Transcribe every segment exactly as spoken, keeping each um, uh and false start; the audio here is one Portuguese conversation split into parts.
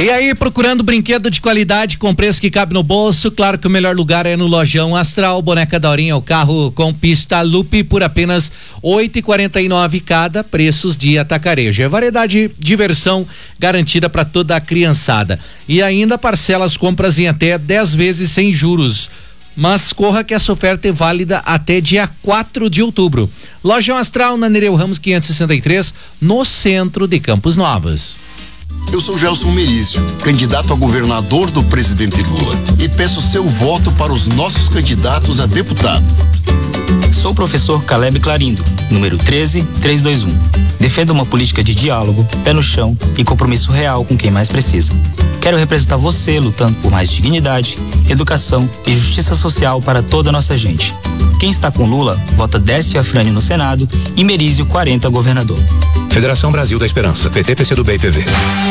E aí, procurando brinquedo de qualidade com preço que cabe no bolso? Claro que o melhor lugar é no Lojão Astral. Boneca Daurinha, o carro com pista Loop por apenas oito e quarenta e nove cada, preços de atacarejo. É variedade, diversão garantida para toda a criançada. E ainda parcelas compras em até dez vezes sem juros. Mas corra que essa oferta é válida até dia quatro de outubro. Lojão Astral na Nereu Ramos quinhentos e sessenta e três, no centro de Campos Novos. Eu sou Gelson Merizio, candidato a governador do presidente Lula, e peço seu voto para os nossos candidatos a deputado. Sou o professor Caleb Clarindo, número treze trezentos e vinte e um. Defendo uma política de diálogo, pé no chão e compromisso real com quem mais precisa. Quero representar você lutando por mais dignidade, educação e justiça social para toda a nossa gente. Quem está com Lula, vota Décio Afrânio no Senado e Merizio quarenta governador. Federação Brasil da Esperança, P T, P C do B e P V.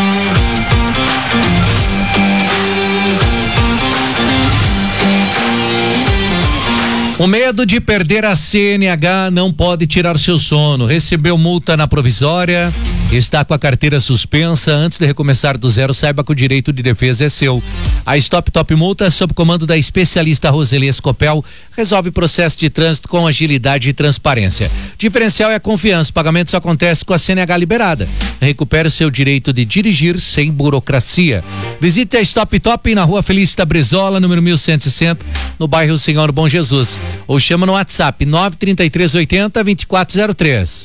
O medo de perder a C N H não pode tirar seu sono. Recebeu multa na provisória, está com a carteira suspensa. Antes de recomeçar do zero, saiba que o direito de defesa é seu. A Stop Top Multa, sob comando da especialista Roseli Escopel, resolve processo de trânsito com agilidade e transparência. Diferencial é a confiança. O pagamento só acontece com a C N H liberada. Recupere o seu direito de dirigir sem burocracia. Visite a Stop Top na Rua Felícia Brizola, número mil cento e sessenta, no bairro Senhor Bom Jesus. Ou chama no WhatsApp nove três três oito zero, dois quatro zero três.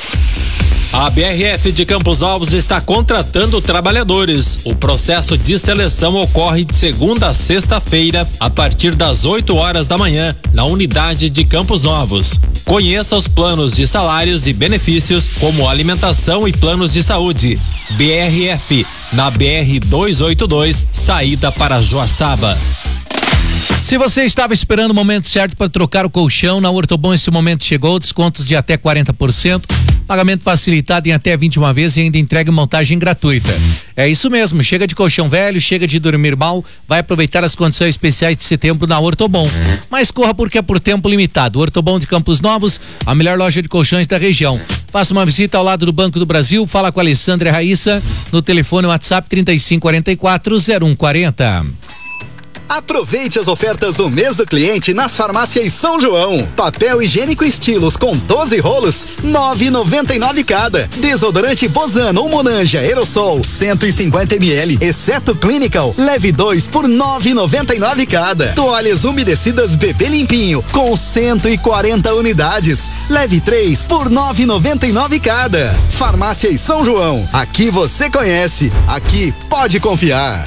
A B R F de Campos Novos está contratando trabalhadores. O processo de seleção ocorre de segunda a sexta-feira, a partir das oito horas da manhã, na unidade de Campos Novos. Conheça os planos de salários e benefícios, como alimentação e planos de saúde. B R F, na B R duzentos e oitenta e dois, saída para Joaçaba. Se você estava esperando o momento certo para trocar o colchão, na Ortobon esse momento chegou, descontos de até quarenta por cento, pagamento facilitado em até vinte e uma vezes e ainda entrega e montagem gratuita. É isso mesmo, chega de colchão velho, chega de dormir mal, vai aproveitar as condições especiais de setembro na Ortobon. Mas corra porque é por tempo limitado. Ortobon de Campos Novos, a melhor loja de colchões da região. Faça uma visita ao lado do Banco do Brasil, fala com a Alessandra Raíssa no telefone WhatsApp trinta e cinco quarenta e quatro zero um quarenta. Aproveite as ofertas do mês do cliente nas farmácias São João. Papel higiênico Estilos com doze rolos, nove e noventa e nove cada. Desodorante Bozano ou Monange Aerosol, cento e cinquenta mililitros, exceto Clinical, leve dois por nove e noventa e nove cada. Toalhas umedecidas Bebê Limpinho com cento e quarenta unidades, leve três por nove e noventa e nove cada. Farmácias São João, aqui você conhece, aqui pode confiar.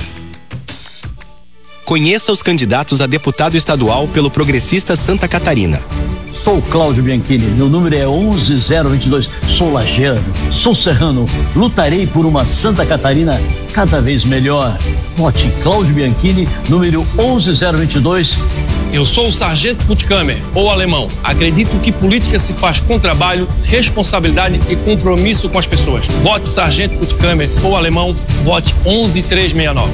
Conheça os candidatos a deputado estadual pelo Progressista Santa Catarina. Sou Cláudio Bianchini, meu número é onze zero vinte e dois. Sou lajeano, sou serrano, lutarei por uma Santa Catarina cada vez melhor. Vote Cláudio Bianchini, número onze zero vinte e dois. Eu sou o Sargento Puttkamer, ou alemão. Acredito que política se faz com trabalho, responsabilidade e compromisso com as pessoas. Vote Sargento Puttkamer, ou alemão, vote onze três seis nove.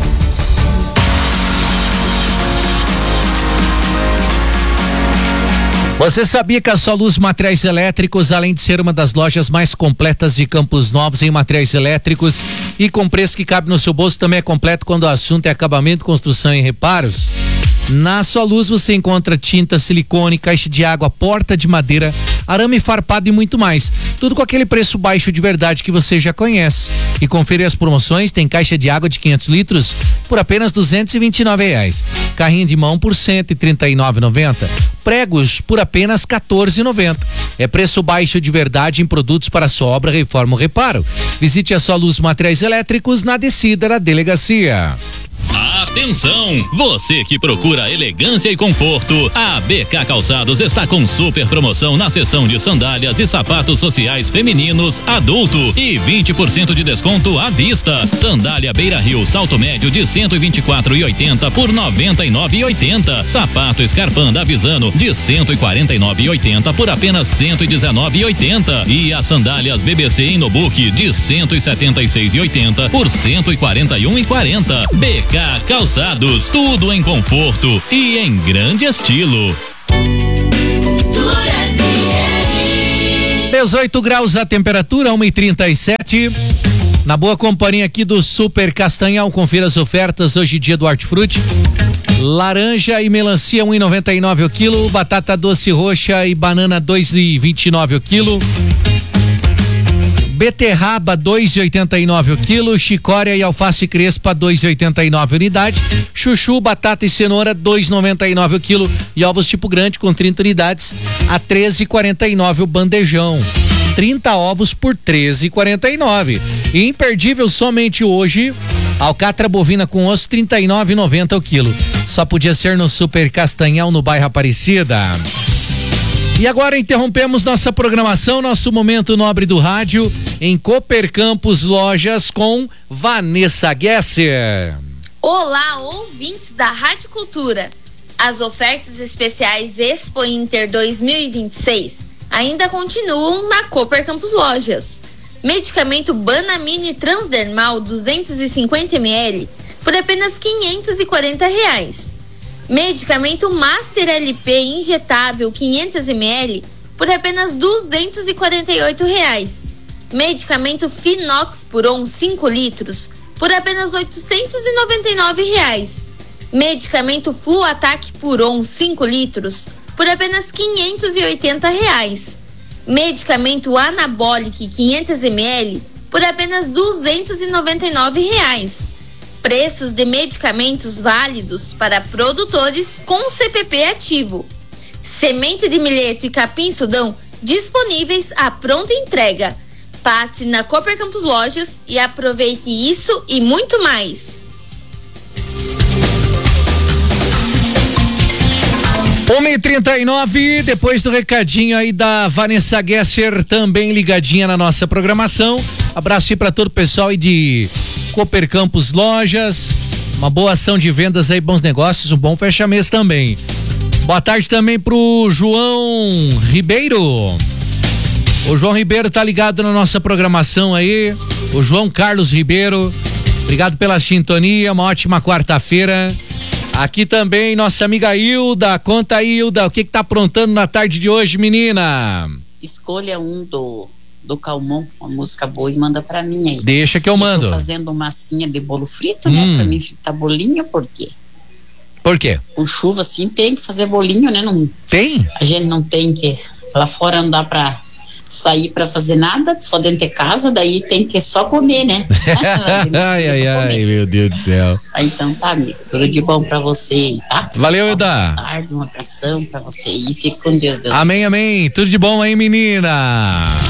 Você sabia que a Soluz Materiais Elétricos, além de ser uma das lojas mais completas de Campos Novos em materiais elétricos e com preço que cabe no seu bolso, também é completo quando o assunto é acabamento, construção e reparos? Na Soluz você encontra tinta, silicone, caixa de água, porta de madeira, arame farpado e muito mais. Tudo com aquele preço baixo de verdade que você já conhece. E conferir as promoções: tem caixa de água de quinhentos litros por apenas duzentos e vinte e nove reais. Carrinho de mão por cento e trinta e nove reais e noventa centavos. Pregos por apenas quatorze reais e noventa centavos. É preço baixo de verdade em produtos para sua obra, reforma ou reparo. Visite a Soluz Materiais Elétricos na descida da delegacia. Atenção! Você que procura elegância e conforto, a B K Calçados está com super promoção na seção de sandálias e sapatos sociais femininos adulto e vinte por cento de desconto à vista. Sandália Beira Rio salto médio de cento e vinte e quatro reais e oitenta centavos por noventa e nove reais e oitenta centavos. Sapato Scarpan da Visano de cento e quarenta e nove reais e oitenta centavos por apenas cento e dezenove reais e oitenta centavos. E as sandálias B B C Inobook de cento e setenta e seis reais e oitenta centavos por cento e quarenta e um reais e quarenta centavos. B K Calçados, tudo em conforto e em grande estilo. dezoito graus a temperatura, uma e trinta e sete. Na boa companhia aqui do Super Castanhal, confira as ofertas hoje, dia do Hortifruti. Laranja e melancia um e noventa e nove o quilo, batata doce roxa e banana dois e vinte e nove o quilo. Beterraba dois e oitenta e nove o quilo, chicória e alface crespa dois e oitenta e nove unidade, chuchu, batata e cenoura dois e noventa e nove o quilo e ovos tipo grande com trinta unidades a treze e quarenta e nove o bandejão. trinta ovos por treze e quarenta e nove. E imperdível somente hoje, alcatra bovina com osso trinta e nove e noventa o quilo. Só podia ser no Super Castanhal, no bairro Aparecida. E agora interrompemos nossa programação, nosso momento nobre do rádio, em Cooper Campos Lojas com Vanessa Gesser. Olá, ouvintes da Rádio Cultura. As ofertas especiais Expo Inter dois mil e vinte e seis ainda continuam na Cooper Campos Lojas. Medicamento Banamine Transdermal duzentos e cinquenta mililitros por apenas quinhentos e quarenta reais. Medicamento Master L P injetável quinhentos mililitros por apenas duzentos e quarenta e oito reais. Medicamento Finox Puron cinco litros por apenas oitocentos e noventa e nove reais. Medicamento Fluatac Puron cinco litros por apenas quinhentos e oitenta reais. Medicamento Anabolic quinhentos mililitros por apenas duzentos e noventa e nove reais. Preços de medicamentos válidos para produtores com C P P ativo. Semente de milheto e capim-sudão disponíveis à pronta entrega. Passe na Cooper Campos Lojas e aproveite isso e muito mais. uma e trinta e nove, depois do recadinho aí da Vanessa Gesser, também ligadinha na nossa programação. Abraço aí pra todo o pessoal aí de Cooper Campos Lojas. Uma boa ação de vendas aí, bons negócios, um bom fecha-mês também. Boa tarde também pro João Ribeiro. O João Ribeiro tá ligado na nossa programação aí. O João Carlos Ribeiro. Obrigado pela sintonia, uma ótima quarta-feira. Aqui também nossa amiga Hilda. Conta aí, Hilda, o que que tá aprontando na tarde de hoje, menina? Escolha um do, do Calmon, uma música boa, e manda pra mim aí. Deixa que eu mando. Eu tô fazendo massinha de bolo frito, hum. né? Pra mim fritar bolinho, por quê? Por quê? Com chuva assim tem que fazer bolinho, né? Não, tem? A gente não tem que, lá fora não dá pra sair pra fazer nada, só dentro de casa, daí tem que só comer, né? ai, ai, ai, meu Deus do céu. Ah, então tá, amigo, tudo de bom pra você aí, tá? Valeu, Hilda. Boa tarde, um abração pra você aí, fique com Deus, Deus. Amém, amém, tudo de bom aí, menina.